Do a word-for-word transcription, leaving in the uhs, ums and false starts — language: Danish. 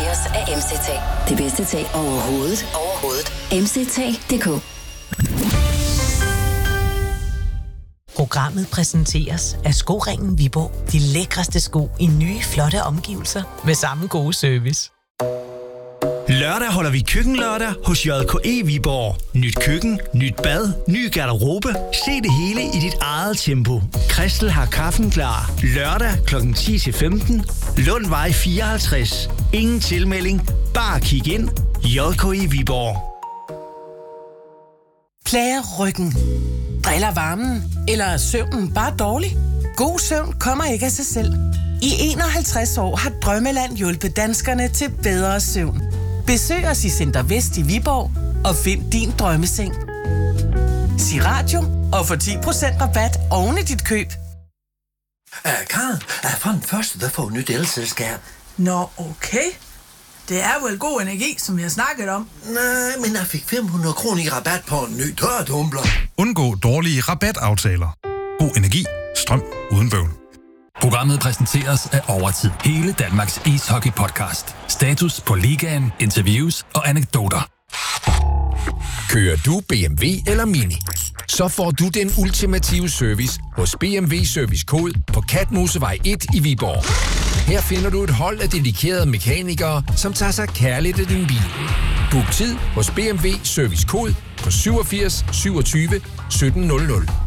præsenteres af M C T. Det bedste tag overhovedet. Overhovedet. M C T punktum d k. Programmet præsenteres af Skoringen Viborg. De lækreste sko i nye, flotte omgivelser med samme gode service. Lørdag holder vi køkkenlørdag hos J K E Viborg. Nyt køkken, nyt bad, ny garderobe. Se det hele i dit eget tempo. Christel har kaffen klar. Lørdag klokken ti til femten. Lundvej fireoghalvtreds. Ingen tilmelding. Bare kig ind. J K E Viborg. Plager ryggen? Driller varmen? Eller er søvnen bare dårlig? God søvn kommer ikke af sig selv. I enoghalvtreds år har Drømmeland hjulpet danskerne til bedre søvn. Besøg os i Center Vest i Viborg og find din drømmeseng. Sig radio og få ti procent rabat oven i dit køb. Uh, Karen, uh, for den første, der får nyt elselskab. Nå, okay. Det er vel god energi, som vi har snakket om. Nej, men jeg fik fem hundrede kroner i rabat på en ny tørretumbler. Undgå dårlige rabataftaler. God energi. Strøm uden bøvl. Programmet præsenteres af Overtid. Hele Danmarks ishockey-podcast. Status på ligaen, interviews og anekdoter. Kører du B M W eller Mini? Så får du den ultimative service hos B M W Service Kode på Katmosevej et i Viborg. Her finder du et hold af dedikerede mekanikere, som tager sig kærligt af din bil. Book tid hos B M W Service Kode på syvogfirs syvogtyve sytten nul nul.